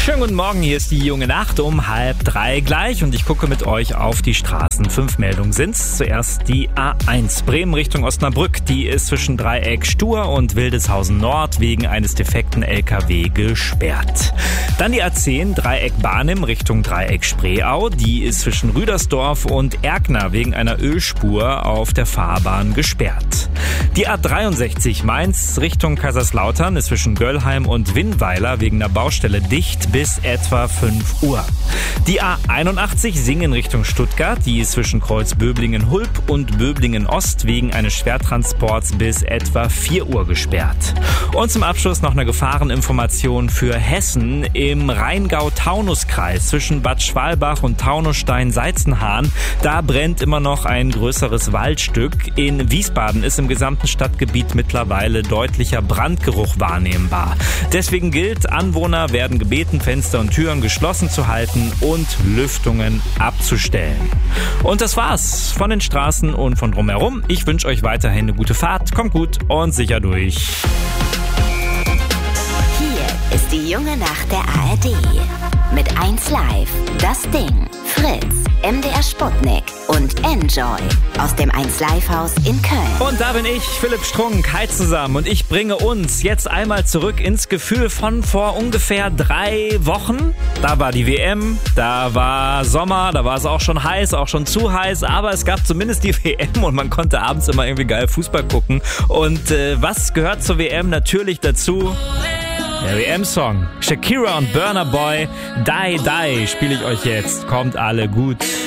Schönen guten Morgen, hier ist die junge Nacht um 2:30 gleich und ich gucke mit euch auf die Straßen. 5 Meldungen sind's. Zuerst die A1 Bremen Richtung Osnabrück. Die ist zwischen Dreieck Stur und Wildeshausen Nord wegen eines defekten LKW gesperrt. Dann die A10 Dreieck Barnim Richtung Dreieck Spreeau. Die ist zwischen Rüdersdorf und Erkner wegen einer Ölspur auf der Fahrbahn gesperrt. Die A63 Mainz Richtung Kaiserslautern ist zwischen Göllheim und Winnweiler wegen einer Baustelle dicht bis etwa 5 Uhr. Die A81 Singen Richtung Stuttgart, die ist zwischen Kreuz-Böblingen-Hulp und Böblingen-Ost wegen eines Schwertransports bis etwa 4 Uhr gesperrt. Und zum Abschluss noch eine Gefahreninformation für Hessen im Rheingau-Taunus-Kreis zwischen Bad Schwalbach und Taunusstein-Seizenhahn. Da brennt immer noch ein größeres Waldstück. In Wiesbaden ist im gesamten Stadtgebiet mittlerweile deutlicher Brandgeruch wahrnehmbar. Deswegen gilt, Anwohner werden gebeten, Fenster und Türen geschlossen zu halten und Lüftungen abzustellen. Und das war's von den Straßen und von drumherum. Ich wünsche euch weiterhin eine gute Fahrt. Kommt gut und sicher durch. Hier ist die junge Nacht der ARD. Mit 1Live, Das Ding, Fritz, MDR Sputnik und Enjoy aus dem 1Live-Haus in Köln. Und da bin ich, Philipp Strunk, hi zusammen. Und ich bringe uns jetzt einmal zurück ins Gefühl von vor ungefähr 3 Wochen. Da war die WM, da war Sommer, da war es auch schon heiß, auch schon zu heiß. Aber es gab zumindest die WM und man konnte abends immer irgendwie geil Fußball gucken. Und was gehört zur WM natürlich dazu? Der WM-Song. Shakira und Burna Boy, Die Die, spiele ich euch jetzt. Kommt alle gut.